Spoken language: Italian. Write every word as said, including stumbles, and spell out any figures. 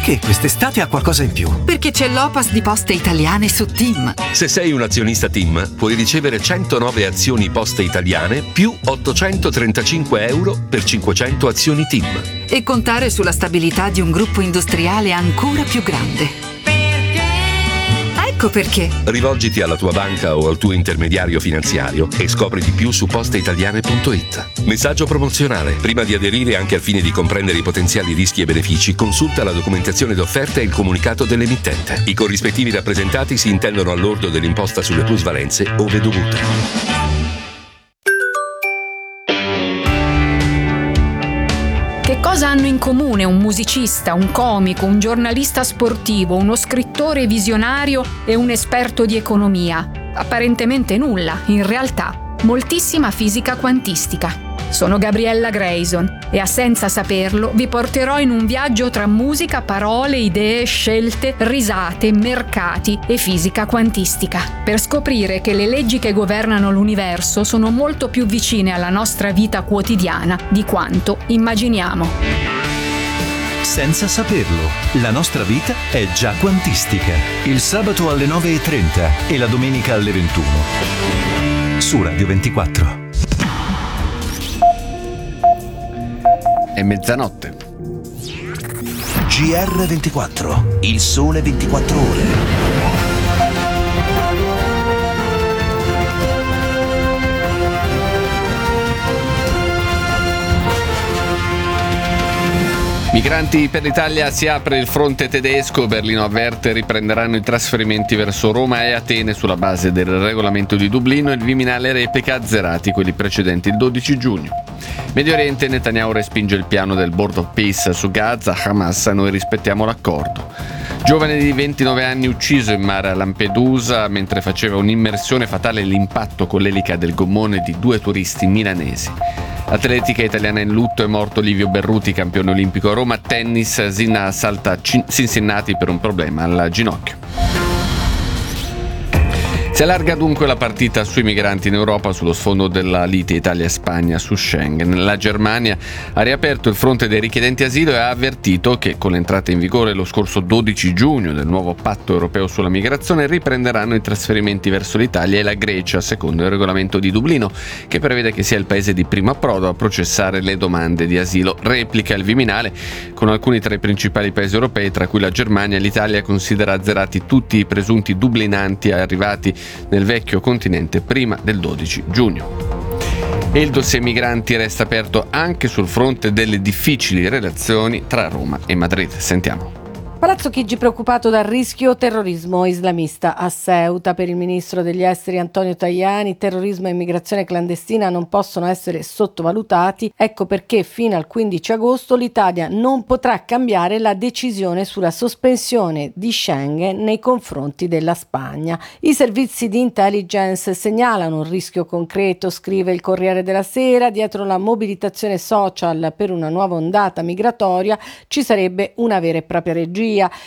Perché quest'estate ha qualcosa in più? Perché c'è l'Opas di Poste Italiane su TIM. Se sei un azionista TIM, puoi ricevere centonove azioni Poste Italiane più ottocentotrentacinque euro per cinquecento azioni TIM. E contare sulla stabilità di un gruppo industriale ancora più grande. Ecco perché. Rivolgiti alla tua banca o al tuo intermediario finanziario e scopri di più su posteitaliane punto it. Messaggio promozionale. Prima di aderire, anche al fine di comprendere i potenziali rischi e benefici, consulta la documentazione d'offerta e il comunicato dell'emittente. I corrispettivi rappresentati si intendono al lordo dell'imposta sulle plusvalenze ove dovuto. Che cosa hanno in comune un musicista, un comico, un giornalista sportivo, uno scrittore visionario e un esperto di economia? Apparentemente nulla, in realtà moltissima fisica quantistica. Sono Gabriella Grayson e a Senza Saperlo vi porterò in un viaggio tra musica, parole, idee, scelte, risate, mercati e fisica quantistica, per scoprire che le leggi che governano l'universo sono molto più vicine alla nostra vita quotidiana di quanto immaginiamo. Senza Saperlo, la nostra vita è già quantistica. Il sabato alle nove e trenta e la domenica alle ventuno. Su Radio ventiquattro. È mezzanotte. G R ventiquattro, il sole ventiquattro ore. Migranti per l'Italia, si apre il fronte tedesco, Berlino avverte riprenderanno i trasferimenti verso Roma e Atene sulla base del regolamento di Dublino e il Viminale replica azzerati quelli precedenti il dodici giugno. Medio Oriente, Netanyahu respinge il piano del Board of Peace su Gaza, Hamas, noi rispettiamo l'accordo. Giovane di ventinove anni ucciso in mare a Lampedusa mentre faceva un'immersione fatale, l'impatto con l'elica del gommone di due turisti milanesi. Atletica italiana in lutto, è morto Livio Berruti, campione olimpico a Roma. Tennis, Sinner salta a Cincinnati per un problema al ginocchio. Si allarga dunque la partita sui migranti in Europa sullo sfondo della lite Italia-Spagna su Schengen. La Germania ha riaperto il fronte dei richiedenti asilo e ha avvertito che con l'entrata in vigore lo scorso dodici giugno del nuovo patto europeo sulla migrazione riprenderanno i trasferimenti verso l'Italia e la Grecia secondo il regolamento di Dublino, che prevede che sia il paese di primo approdo a processare le domande di asilo. Replica il Viminale con alcuni tra i principali paesi europei, tra cui la Germania. L'Italia considera azzerati tutti i presunti dublinanti arrivati nel vecchio continente prima del dodici giugno. E il dossier migranti resta aperto anche sul fronte delle difficili relazioni tra Roma e Madrid. Sentiamo. Palazzo Chigi preoccupato dal rischio terrorismo islamista a Ceuta. Per il ministro degli esteri Antonio Tajani, terrorismo e immigrazione clandestina non possono essere sottovalutati. Ecco perché fino al quindici agosto l'Italia non potrà cambiare la decisione sulla sospensione di Schengen nei confronti della Spagna. I servizi di intelligence segnalano un rischio concreto, scrive il Corriere della Sera. Dietro la mobilitazione social per una nuova ondata migratoria ci sarebbe una vera e propria regia.